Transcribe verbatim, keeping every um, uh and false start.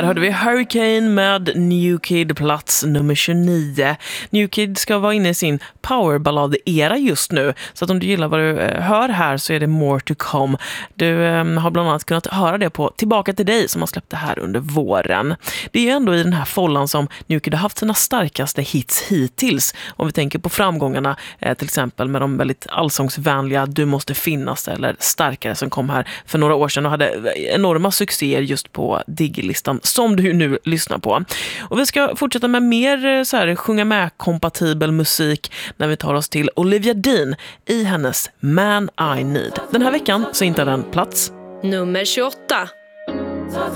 Där hörde vi Hurricane med New Kid, plats nummer tjugonio. New Kid ska vara inne i sin powerballad-era just nu. Så att om du gillar vad du hör här så är det more to come. Du eh, har bland annat kunnat höra det på Tillbaka till dig som har släppt det här under våren. Det är ju ändå i den här follan som New Kid har haft sina starkaste hits hittills. Om vi tänker på framgångarna eh, till exempel med de väldigt allsångsvänliga Du måste finnas eller Starkare som kom här för några år sedan och hade enorma succéer just på Diggy-listan som du nu lyssnar på. Och vi ska fortsätta med mer så här sjunga med kompatibel musik när vi tar oss till Olivia Dean i hennes Man I Need. Den här veckan så intar den plats nummer tjugoåtta.